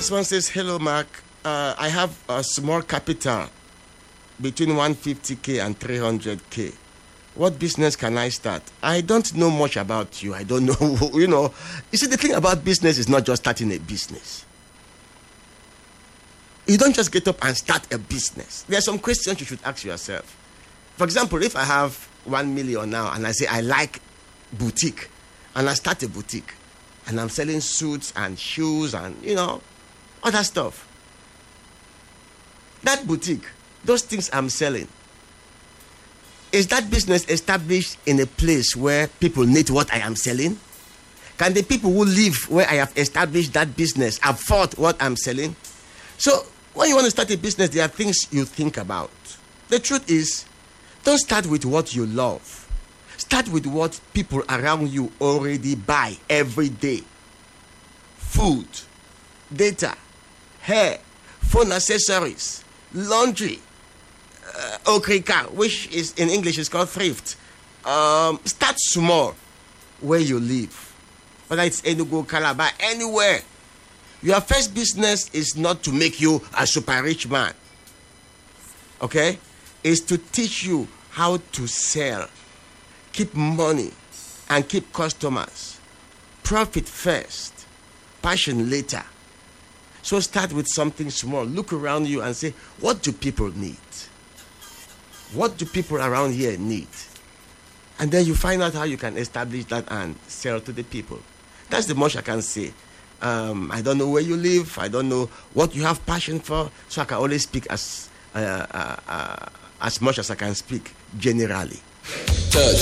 This one says, hello, Mark. I have a small capital between 150K and 300K. What business can I start? I don't know much about you. I don't know, You see, the thing about business is not just starting a business. You don't just get up and start a business. There are some questions you should ask yourself. For example, if I have 1 million now and I say I like boutique, and I start a boutique, and I'm selling suits and shoes and, other stuff. That boutique, those things I'm selling, is that business established in a place where people need what I am selling? Can the people who live where I have established that business afford what I'm selling? So, when you want to start a business, there are things you think about. The truth is, don't start with what you love. Start with what people around you already buy every day. Food, data, hair, phone accessories, laundry, okrika, which is in English is called thrift. Start small where you live. Whether it's Enugu, Calabar, anywhere. Your first business is not to make you a super rich man. Okay? It's to teach you how to sell, keep money, and keep customers. Profit first, passion later. So start with something small. Look around you and say, what do people need? What do people around here need? And then you find out how you can establish that and sell to the people. That's the most I can say. I don't know where you live. I don't know what you have passion for. So I can only speak as much as I can speak generally. Touch.